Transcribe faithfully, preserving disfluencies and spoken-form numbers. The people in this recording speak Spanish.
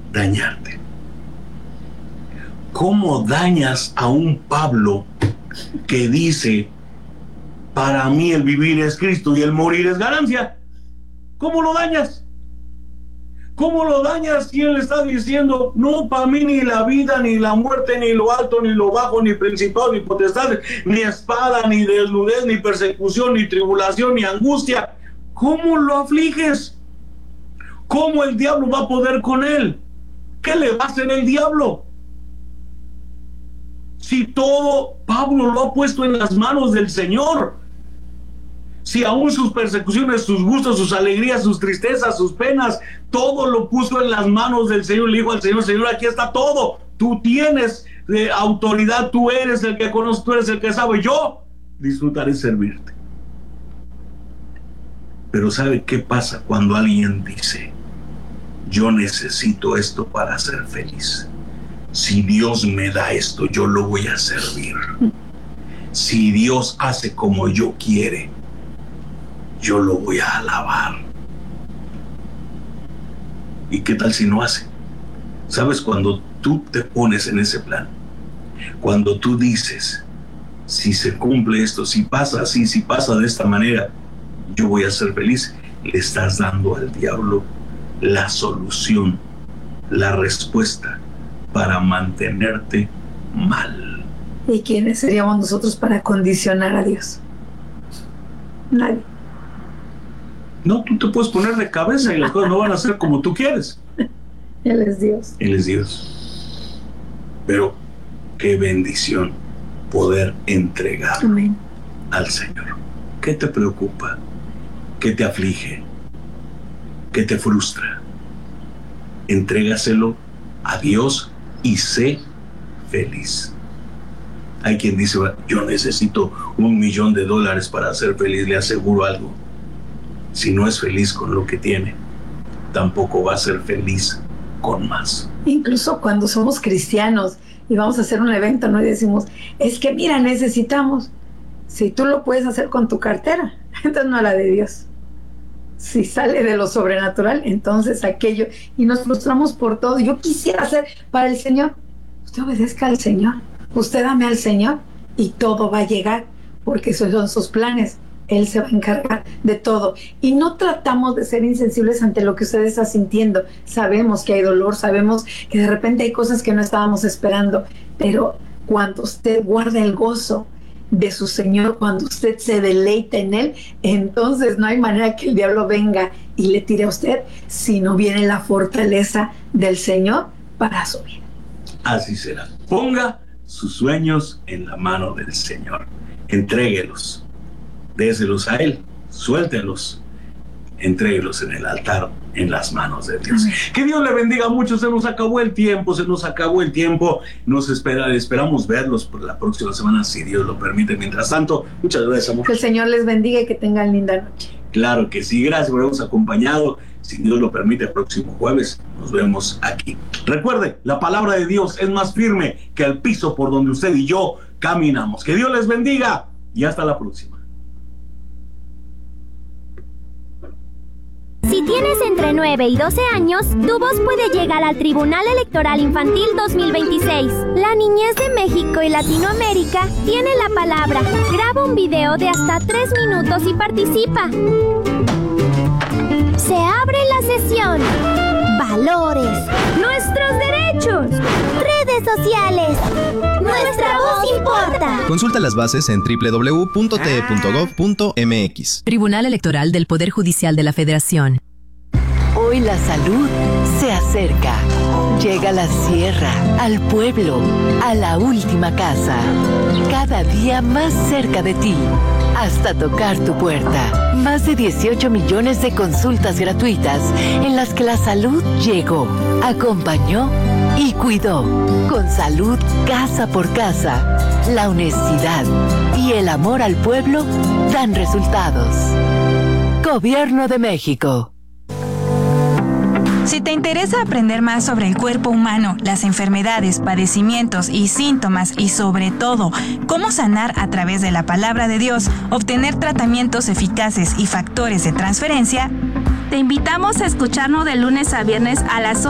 dañarte. ¿Cómo dañas a un Pablo que dice, para mí el vivir es Cristo y el morir es ganancia? ¿Cómo lo dañas? ¿Cómo lo dañas si él está diciendo, no, para mí ni la vida, ni la muerte, ni lo alto, ni lo bajo, ni principado, ni potestades, ni espada, ni desnudez, ni persecución, ni tribulación, ni angustia? ¿Cómo lo afliges? ¿Cómo el diablo va a poder con él? ¿Qué le va a hacer el diablo? Si todo Pablo lo ha puesto en las manos del Señor. Si aún sus persecuciones, sus gustos, sus alegrías, sus tristezas, sus penas, todo lo puso en las manos del Señor. Le dijo al Señor, Señor, aquí está todo. Tú tienes eh, autoridad, tú eres el que conoce, tú eres el que sabe. Yo disfrutaré servirte. Pero ¿sabe qué pasa cuando alguien dice, yo necesito esto para ser feliz? Si Dios me da esto, yo lo voy a servir. Si Dios hace como yo quiere, yo lo voy a alabar. ¿Y qué tal si no hace? ¿Sabes? Cuando tú te pones en ese plan, cuando tú dices, si se cumple esto, si pasa así, si pasa de esta manera, yo voy a ser feliz, le estás dando al diablo la solución, la respuesta para mantenerte mal. ¿Y quiénes seríamos nosotros para condicionar a Dios? Nadie. No, tú te puedes poner de cabeza y las cosas no van a ser como tú quieres. Él es Dios. Él es Dios. Pero qué bendición poder entregar Amén. al Señor. ¿Qué te preocupa? ¿Qué te aflige? ¿Qué te frustra? Entrégaselo a Dios y sé feliz. Hay quien dice, yo necesito un millón de dólares para ser feliz. Le aseguro algo. Si no es feliz con lo que tiene, tampoco va a ser feliz con más. Incluso cuando somos cristianos y vamos a hacer un evento, ¿no? Y decimos, es que mira, necesitamos. Si tú lo puedes hacer con tu cartera, entonces no la de Dios. Si sale de lo sobrenatural, entonces aquello. Y nos frustramos por todo. Yo quisiera hacer para el Señor. Usted obedezca al Señor. Usted ame al Señor y todo va a llegar, porque esos son sus planes. Él se va a encargar de todo. Y no tratamos de ser insensibles ante lo que usted está sintiendo. Sabemos que hay dolor, sabemos que de repente hay cosas que no estábamos esperando, pero cuando usted guarda el gozo de su Señor, cuando usted se deleita en Él, entonces no hay manera que el diablo venga y le tire a usted, sino viene la fortaleza del Señor para su vida. Así será. Ponga sus sueños en la mano del Señor. Entréguelos. Déselos a Él, suéltelos, entréguelos en el altar, en las manos de Dios. Amén. Que Dios le bendiga mucho. Se nos acabó el tiempo, se nos acabó el tiempo. Nos espera, esperamos verlos por la próxima semana, si Dios lo permite. Mientras tanto, muchas gracias, amor. Que el Señor les bendiga y que tengan linda noche. Claro que sí, gracias por habernos acompañado. Si Dios lo permite, el próximo jueves nos vemos aquí. Recuerde, la palabra de Dios es más firme que el piso por donde usted y yo caminamos. Que Dios les bendiga y hasta la próxima. Si tienes entre nueve y doce años, tu voz puede llegar al Tribunal Electoral Infantil dos mil veintiséis. La niñez de México y Latinoamérica tiene la palabra. Graba un video de hasta tres minutos y participa. Se abre la sesión. Valores. Nuestros derechos. Redes sociales. Nuestra voz importa. Consulta las bases en doble u doble u doble u punto t e punto gov punto m x. Tribunal Electoral del Poder Judicial de la Federación. Hoy la salud se acerca. Llega a la sierra, al pueblo, a la última casa. Cada día más cerca de ti, hasta tocar tu puerta. Más de dieciocho millones de consultas gratuitas en las que la salud llegó, acompañó y cuidó. Con salud casa por casa, la honestidad y el amor al pueblo dan resultados. Gobierno de México. Si te interesa aprender más sobre el cuerpo humano, las enfermedades, padecimientos y síntomas y sobre todo, cómo sanar a través de la palabra de Dios, obtener tratamientos eficaces y factores de transferencia, te invitamos a escucharnos de lunes a viernes a las